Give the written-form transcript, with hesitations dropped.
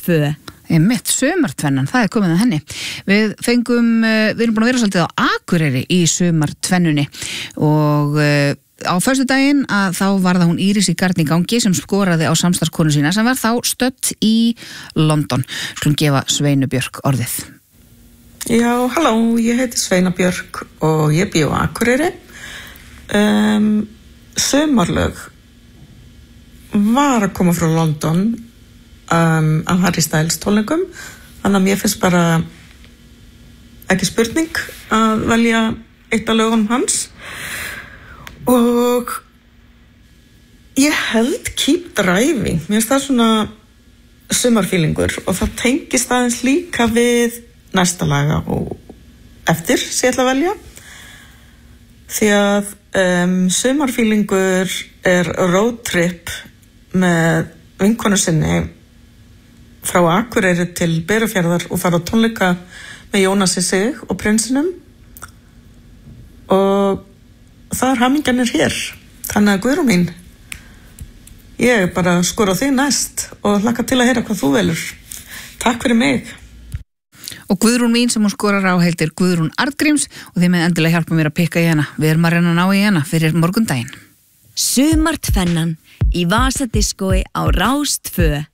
Rás 2. Einmitt, sumartvennan, það komið að henni. Við erum búin að vera svolítið á Akureyri í sumartvennunni og á föstudaginn að þá var það hún Íris í Garnigangi sem skoraði á samstarfskonu sína sem var þá stödd í London. Skulum gefa Sveinu Björk orðið. Já, halló, ég heiti Sveina Björk og ég bý á Akureyri. Sumarlög var að koma frá London af Harry Styles tónleikum, þannig að mér finnst bara ekki spurning að velja eitt af lögunum hans og ég held Keep Driving, mér finnst það svona sumarfílingur og það tengist aðeins líka við næsta laga og eftir sem ég ætla að velja því að sumarfílingur er roadtrip með vinkonu sinni frá Akureyri til Berufjarðar og fara á tónleika með Jónasi Sig og prinsinum og það hamingjan hér, þannig að Guðrún mín ég bara skora á þig næst og hlakka til að heyra hvað þú velur. Takk fyrir mig. Og Guðrún mín sem hún skorar á heitir Guðrún Arngríms og þið með endilega hjálpa mér að pikka í hana. Við erum að reyna að ná í hana fyrir morgundaginn. Sumartvennan í Vasadiskói á Rás 2.